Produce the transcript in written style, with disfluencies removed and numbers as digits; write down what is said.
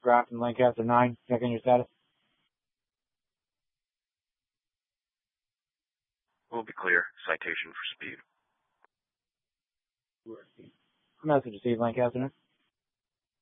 Grafton, Lancaster 9. Check in your status. We'll be clear. Citation for speed. Message received, Lancaster.